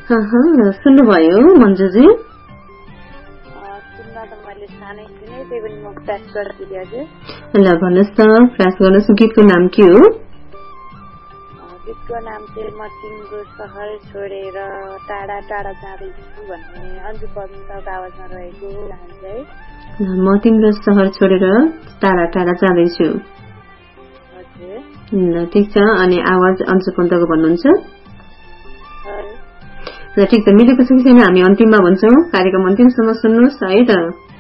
सुन्नुभयो मन्जुजी? सुन्न त मैले सानै सुने, त्यही पनि म प्रयास गर्दिएँ हजुर। ल भन्नुहोस् त, प्रयास गर्नुहोस्। गीतको नाम के हो? गीतको नाम चाहिँ म तिम्रो सहर छोडेर टाढा टाढा जाँदैछु भन्ने अन्जु पन्तको आवाजमा रहेको गान चाहिँ। म तिम्रो सहर छोडेर टाढा टाढा जाँदैछु। हजुर। ल ठिक छ। अनि आवाज अन्जु पन्तको भन्नुहुन्छ? ल ठिक छ, मिलेको छ कि छैन हामी अन्तिममा भन्छौँ। कार्यक्रम अन्तिमसम्म सुन्नुहोस् है त।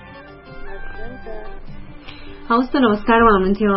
हवस् त, नमस्कार। उहाँ हुनुहुन्थ्यो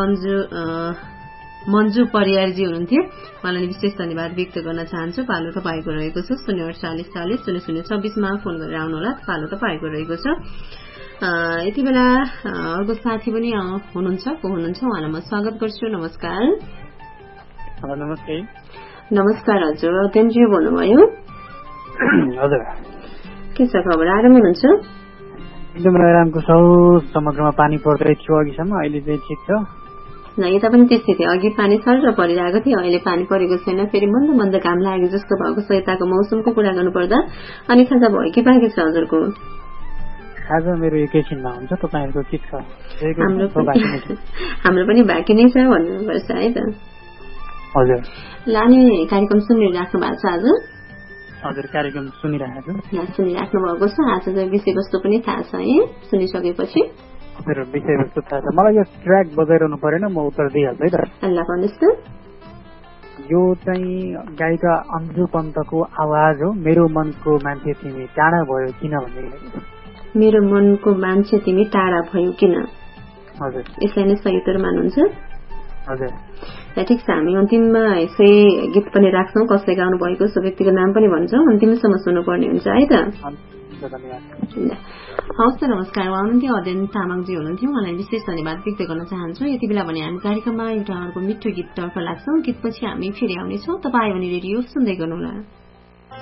मन्जु परियारजी हुनुहुन्थ्यो। उहाँलाई विशेष धन्यवाद व्यक्त गर्न चाहन्छु। पालो तपाईँको रहेको छ 048400026मा फोन गरेर आउनुहोला। पालो तपाईँको रहेको छ। यति बेला अर्को साथी पनि हुनुहुन्छ, को हुनुहुन्छ उहाँलाई म स्वागत गर्छु। नमस्कार। नमस्ते। नमस्कार हजुर, तेन्जी बोल्नुभयो? हजुर। के छ खबर? आराम हुनुहुन्छ? एकदम आरामको छ। समग्रमा पानी पर्दै थियो अघिसम्म, अहिले चाहिँ ठिक छ। ल यता पनि त्यस्तै थियो, अघि पानी सर परिरहेको थियो, अहिले पानी परेको छैन। फेरि मन्द मन्द घाम लाग्यो जस्तो भएको छ। यताको मौसमको कुरा गर्नुपर्दा अनि खाजा भयो कि बाँकी छ हजुरको? खाजा मेरो एकैछिनमा हुन्छ, तपाईँहरूको के छ? हाम्रो पनि बाँकी नै छ भन्नुपर्छ है त। हजुर। लाने कार्यक्रम सुनिराख्नु भएको छ आज? हजुर, कार्यक्रम सुनिराखेको छु। सुनिराख्नु भएको छ। आज चाहिँ विषयवस्तु पनि थाहा छ है सुनिसकेपछि? हजुर, विषयवस्तु थाहा छ मलाई। यो ट्र्याक बजाइरहनु परेन, म उत्तर दिइहाल्छु है त। ल भन्नुहोस् त। यो चाहिँ गायिका अन्जु पन्तको आवाज हो। मेरो मनको मान्छे तिमी टाढा भयो किन भन्ने। मेरो मनको मान्छे तिमी टाढा भयो किन? हजुर। यसलाई नै सही उत्तर मान्नुहुन्छ? हजुर। ठिक छ, हामी अन्तिममा यसै गीत पनि राख्छौँ। कसले गाउनु भएको सो व्यक्तिको नाम पनि भन्छौँ। अन्तिमसम्म सुन्नुपर्ने हुन्छ है त। हवस् त, नमस्कार। उहाँ हुनुहुन्थ्यो अध्ययन तामाङजी हुनुहुन्थ्यो। उहाँलाई विशेष धन्यवाद व्यक्त गर्न चाहन्छु। यति बेला भने हामी कार्यक्रममा एउटा अर्को मिठो गीततर्फ लाग्छौँ। गीतपछि हामी फेरि आउनेछौँ। तपाईँ अनि रेडियो सुन्दै गर्नुहोला।